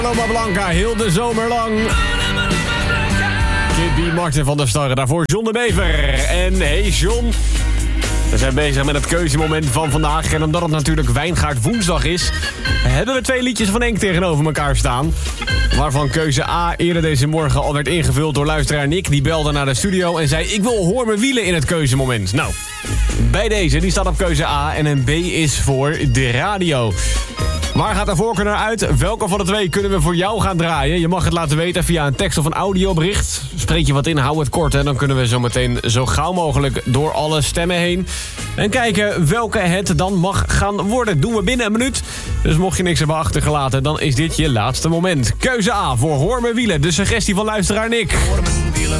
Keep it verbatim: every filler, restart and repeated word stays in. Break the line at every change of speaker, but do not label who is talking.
Loma Blanca, heel de zomer lang. Kid B, Martin van der Starre, daarvoor John de Bever. En hey John, we zijn bezig met het keuzemoment van vandaag. En omdat het natuurlijk Wijngaard woensdag is, hebben we twee liedjes van Henk tegenover elkaar staan. Waarvan keuze A eerder deze morgen al werd ingevuld door luisteraar Nick. Die belde naar de studio en zei: ik wil Hoor mijn wielen in het keuzemoment. Nou, bij deze, die staat op keuze A en een B is voor de radio. Waar gaat de voorkeur naar uit? Welke van de twee kunnen we voor jou gaan draaien? Je mag het laten weten via een tekst of een audiobericht. Spreek je wat in, hou het kort en dan kunnen we zo meteen zo gauw mogelijk door alle stemmen heen. En kijken welke het dan mag gaan worden. Doen we binnen een minuut. Dus mocht je niks hebben achtergelaten, dan is dit je laatste moment. Keuze A voor Hoor mijn wielen. De suggestie van luisteraar Nick.
Hoor mijn wielen,